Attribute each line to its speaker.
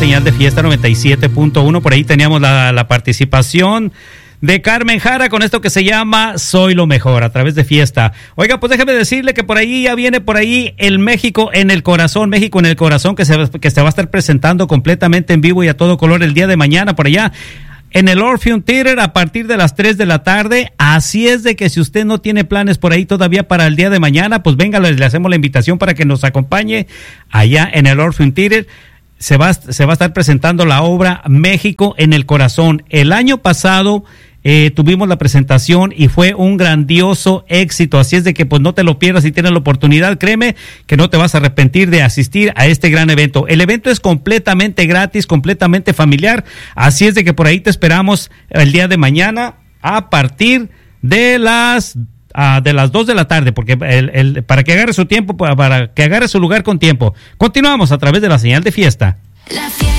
Speaker 1: Señal de Fiesta 97.1, por ahí teníamos la participación de Carmen Jara con esto que se llama Soy lo Mejor a través de Fiesta. Oiga, pues déjeme decirle que por ahí ya viene por ahí el México en el Corazón que se va a estar presentando completamente en vivo y a todo color el día de mañana por allá en el Orpheum Theater a partir de las 3 de la tarde. Así es de que si usted no tiene planes por ahí todavía para el día de mañana, pues venga, le hacemos la invitación para que nos acompañe allá en el Orpheum Theater. Se va a estar presentando la obra México en el Corazón. El año pasado tuvimos la presentación y fue un grandioso éxito, así es de que pues no te lo pierdas si tienes la oportunidad, créeme que no te vas a arrepentir de asistir a este gran evento. El evento es completamente gratis, completamente familiar, así es de que por ahí te esperamos el día de mañana a partir de las 2 de la tarde, porque para que agarre su tiempo, para que agarre su lugar con tiempo. Continuamos a través de la señal de Fiesta.
Speaker 2: La fiesta.